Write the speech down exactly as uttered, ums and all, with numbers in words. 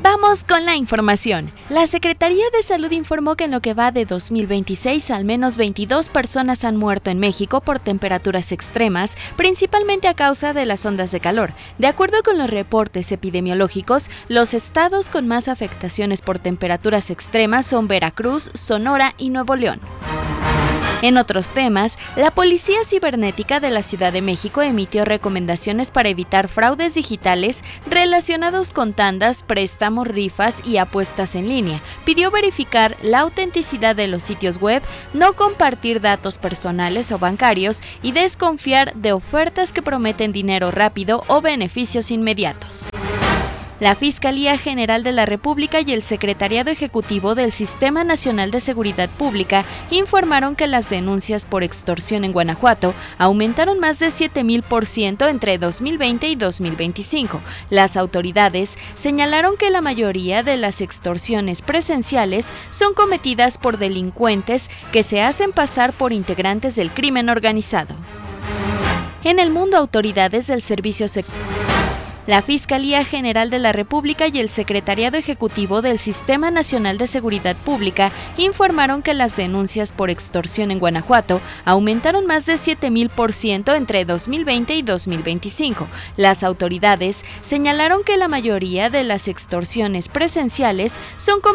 Vamos con la información. La Secretaría de Salud informó que en lo que va de dos mil veintiséis, al menos veintidós personas han muerto en México por temperaturas extremas, principalmente a causa de las ondas de calor. De acuerdo con los reportes epidemiológicos, los estados con más afectaciones por temperaturas extremas son Veracruz, Sonora y Nuevo León. En otros temas, la Policía Cibernética de la Ciudad de México emitió recomendaciones para evitar fraudes digitales relacionados con tandas, préstamos, rifas y apuestas en línea. Pidió verificar la autenticidad de los sitios web, no compartir datos personales o bancarios y desconfiar de ofertas que prometen dinero rápido o beneficios inmediatos. La Fiscalía General de la República y el Secretariado Ejecutivo del Sistema Nacional de Seguridad Pública informaron que las denuncias por extorsión en Guanajuato aumentaron más de siete mil por ciento entre dos mil veinte y dos mil veinticinco. Las autoridades señalaron que la mayoría de las extorsiones presenciales son cometidas por delincuentes que se hacen pasar por integrantes del crimen organizado. En el mundo, autoridades del Servicio Secreto, la Fiscalía General de la República y el Secretariado Ejecutivo del Sistema Nacional de Seguridad Pública informaron que las denuncias por extorsión en Guanajuato aumentaron más de siete mil por ciento entre dos mil veinte y dos mil veinticinco. Las autoridades señalaron que la mayoría de las extorsiones presenciales son